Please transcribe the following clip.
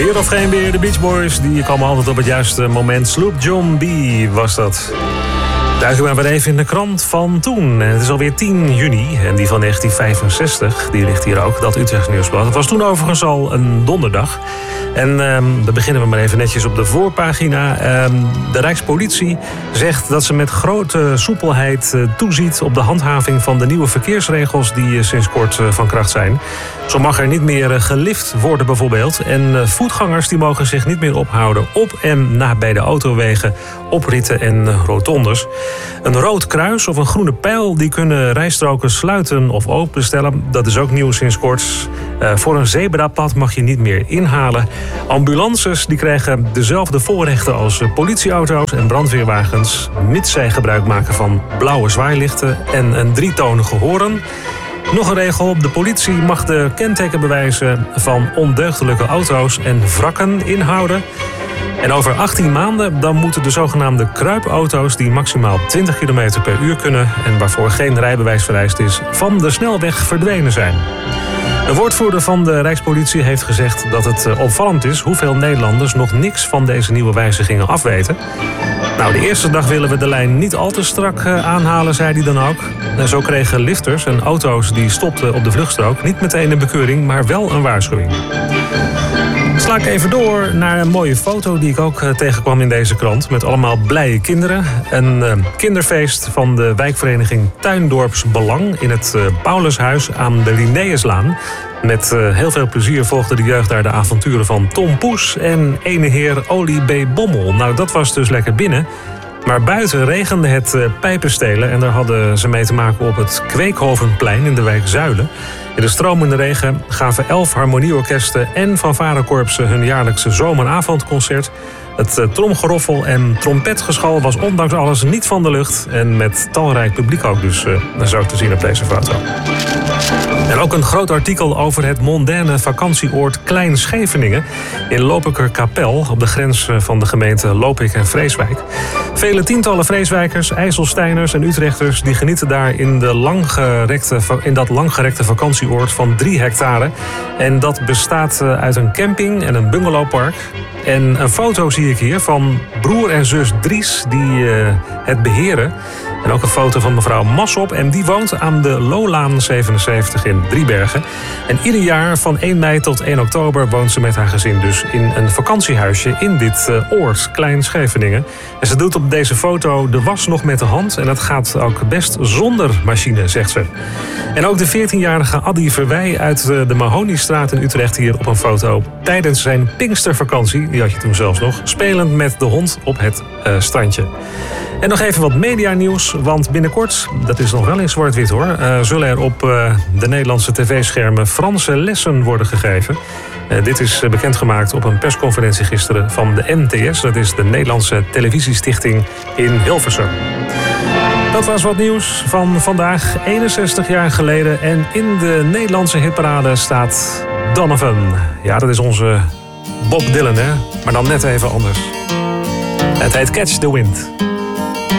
Weer of geen weer, de Beach Boys, die komen altijd op het juiste moment. Sloop John B. was dat. Duiken we maar even in de krant van toen. Het is alweer 10 juni en die van 1965, die ligt hier ook, dat Utrechts Nieuwsblad. Het was toen overigens al een donderdag. En dan beginnen we maar even netjes op de voorpagina. De Rijkspolitie zegt dat ze met grote soepelheid toeziet op de handhaving van de nieuwe verkeersregels die sinds kort van kracht zijn. Zo mag er niet meer gelift worden bijvoorbeeld. En voetgangers die mogen zich niet meer ophouden op en nabij de autowegen, op ritten en rotondes. Een rood kruis of een groene pijl die kunnen rijstroken sluiten of openstellen. Dat is ook nieuw sinds kort. Voor een zebrapad mag je niet meer inhalen. Ambulances die krijgen dezelfde voorrechten als politieauto's en brandweerwagens, mits zij gebruik maken van blauwe zwaailichten en een drietonige hoorn. Nog een regel, de politie mag de kentekenbewijzen van ondeugdelijke auto's en wrakken inhouden. En over 18 maanden dan moeten de zogenaamde kruipauto's die maximaal 20 km per uur kunnen en waarvoor geen rijbewijs vereist is, van de snelweg verdwenen zijn. Een woordvoerder van de Rijkspolitie heeft gezegd dat het opvallend is hoeveel Nederlanders nog niks van deze nieuwe wijzigingen afweten. Nou, de eerste dag willen we de lijn niet al te strak aanhalen, zei hij dan ook. En zo kregen lifters en auto's die stopten op de vluchtstrook niet meteen een bekeuring, maar wel een waarschuwing. Sla ik even door naar een mooie foto die ik ook tegenkwam in deze krant, met allemaal blije kinderen. Een kinderfeest van de wijkvereniging Tuindorps Belang in het Paulushuis aan de Linnaeuslaan. Met heel veel plezier volgde de jeugd daar de avonturen van Tom Poes en ene heer Olie B. Bommel. Nou, dat was dus lekker binnen. Maar buiten regende het pijpenstelen en daar hadden ze mee te maken op het Kweekhovenplein in de wijk Zuilen. In de stromende regen gaven 11 harmonieorkesten en fanfarekorpsen hun jaarlijkse zomeravondconcert. Het tromgeroffel en trompetgeschal was ondanks alles niet van de lucht. En met talrijk publiek ook dus zo te zien op deze foto. En ook een groot artikel over het mondaine vakantieoord Klein Scheveningen in Lopikerkapel op de grens van de gemeente Lopik en Vreeswijk. Vele tientallen Vreeswijkers, IJsselsteiners en Utrechters die genieten daar in dat langgerekte vakantieoord van 3 hectare. En dat bestaat uit een camping en een bungalowpark. En een foto zie ik hier van broer en zus Dries die het beheren. En ook een foto van mevrouw Massop. En die woont aan de Lolaan 77 in Driebergen. En ieder jaar van 1 mei tot 1 oktober woont ze met haar gezin dus in een vakantiehuisje in dit oord, Klein Scheveningen. En ze doet op deze foto de was nog met de hand. En dat gaat ook best zonder machine, zegt ze. En ook de 14-jarige Addy Verwij uit de Mahoniestraat in Utrecht hier op een foto tijdens zijn Pinkstervakantie, die had je toen zelfs nog, spelend met de hond op het strandje. En nog even wat medianieuws, want binnenkort, dat is nog wel in zwart-wit hoor, zullen er op de Nederlandse tv-schermen Franse lessen worden gegeven. Dit is bekendgemaakt op een persconferentie gisteren van de NTS, dat is de Nederlandse Televisiestichting in Hilversum. Dat was wat nieuws van vandaag, 61 jaar geleden. En in de Nederlandse hitparade staat Donovan. Ja, dat is onze Bob Dylan, hè? Maar dan net even anders. Het heet Catch the Wind.